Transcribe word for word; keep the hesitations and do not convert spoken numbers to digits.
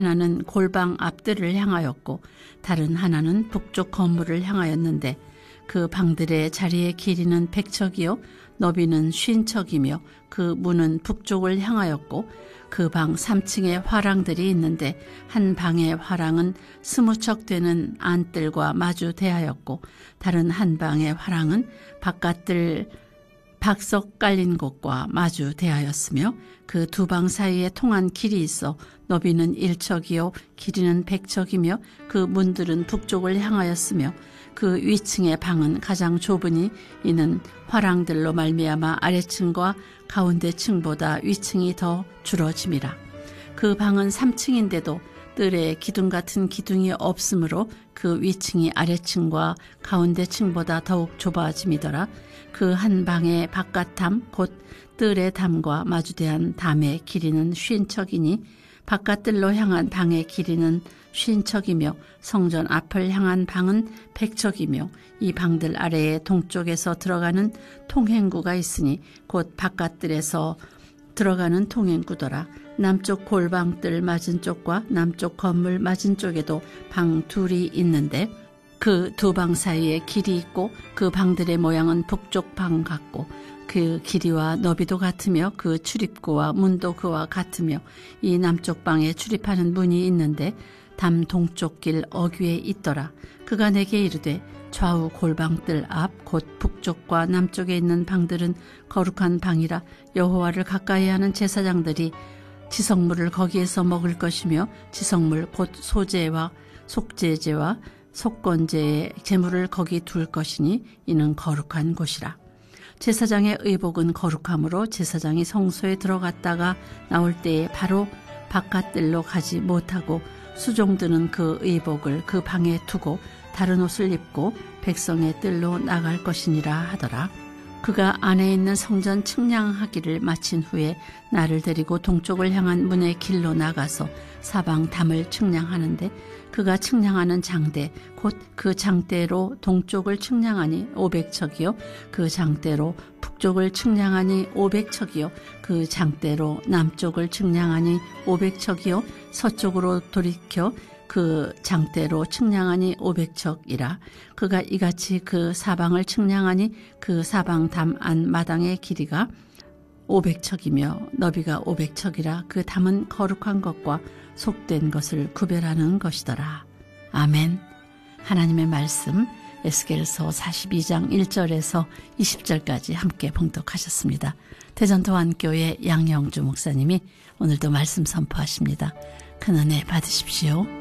하나는 골방 앞뜰을 향하였고 다른 하나는 북쪽 건물을 향하였는데 그 방들의 자리의 길이는 백척이요 너비는 쉰척이며 그 문은 북쪽을 향하였고 그 방 삼 층에 화랑들이 있는데 한 방의 화랑은 스무 척 되는 안뜰과 마주 대하였고 다른 한 방의 화랑은 바깥뜰 박석 깔린 곳과 마주 대하였으며 그 두 방 사이에 통한 길이 있어 너비는 일척이요 길이는 백척이며 그 문들은 북쪽을 향하였으며 그 위층의 방은 가장 좁으니 이는 화랑들로 말미암아 아래층과 가운데 층보다 위층이 더 줄어짐이라. 그 방은 삼 층인데도 뜰에 기둥 같은 기둥이 없으므로 그 위층이 아래층과 가운데 층보다 더욱 좁아짐이더라. 그 한 방의 바깥담 곧 뜰의 담과 마주대한 담의 길이는 쉰척이니 바깥뜰로 향한 방의 길이는 쉰척이며 성전 앞을 향한 방은 백척이며 이 방들 아래에 동쪽에서 들어가는 통행구가 있으니 곧 바깥뜰에서 들어가는 통행구더라. 남쪽 골방뜰 맞은쪽과 남쪽 건물 맞은쪽에도 방 둘이 있는데 그 두 방 사이에 길이 있고 그 방들의 모양은 북쪽 방 같고 그 길이와 너비도 같으며 그 출입구와 문도 그와 같으며 이 남쪽 방에 출입하는 문이 있는데 담 동쪽 길 어귀에 있더라. 그가 내게 이르되 좌우 골방뜰 앞 곧 북쪽과 남쪽에 있는 방들은 거룩한 방이라 여호와를 가까이 하는 제사장들이 지성물을 거기에서 먹을 것이며 지성물 곧 소제와 속제제와 속건제의 제물을 거기 둘 것이니 이는 거룩한 곳이라. 제사장의 의복은 거룩함으로 제사장이 성소에 들어갔다가 나올 때에 바로 바깥뜰로 가지 못하고 수종들은 그 의복을 그 방에 두고 다른 옷을 입고 백성의 뜰로 나갈 것이니라 하더라. 그가 안에 있는 성전 측량하기를 마친 후에 나를 데리고 동쪽을 향한 문의 길로 나가서 사방 담을 측량하는데 그가 측량하는 장대 곧 그 장대로 동쪽을 측량하니 오백척이요 그 장대로 북쪽을 측량하니 오백척이요 그 장대로 남쪽을 측량하니 오백척이요 서쪽으로 돌이켜 그 장대로 측량하니 오백척이라. 그가 이같이 그 사방을 측량하니 그 사방 담 안 마당의 길이가 오백척이며 너비가 오백척이라. 그 담은 거룩한 것과 속된 것을 구별하는 것이더라. 아멘. 하나님의 말씀 에스겔서 사십이 장 일 절에서 이십 절까지 함께 봉독하셨습니다. 대전도안교회 양영주 목사님이 오늘도 말씀 선포하십니다. 큰 은혜 받으십시오.